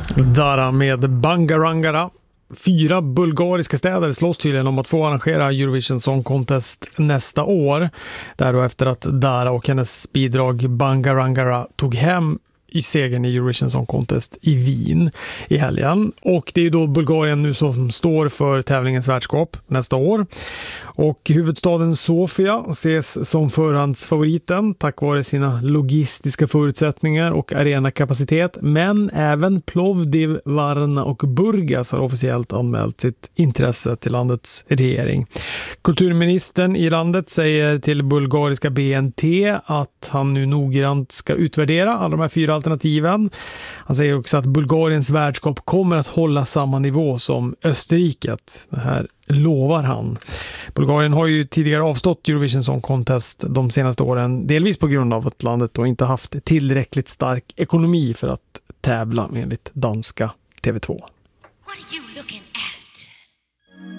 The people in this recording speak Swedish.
Dara med Bangarangara. 4 bulgariska städer slåss tydligen om att få arrangera Eurovision Song Contest nästa år. Där då efter att Dara och hennes bidrag Bangarangara tog hem i segern i Eurovision Song Contest i Wien i helgen. Och det är då Bulgarien nu som står för tävlingens värdskap nästa år. Och huvudstaden Sofia ses som förhandsfavoriten tack vare sina logistiska förutsättningar och arenakapacitet. Men även Plovdiv, Varna och Burgas har officiellt anmält sitt intresse till landets regering. Kulturministern i landet säger till bulgariska BNT att han nu noggrant ska utvärdera alla de här 4 alternativen. Han säger också att Bulgariens värdskap kommer att hålla samma nivå som Österriket. Det här lovar han. Bulgarien har ju tidigare avstått Eurovision Song Contest de senaste åren, delvis på grund av att landet då inte haft tillräckligt stark ekonomi för att tävla enligt danska TV2. What are you looking at?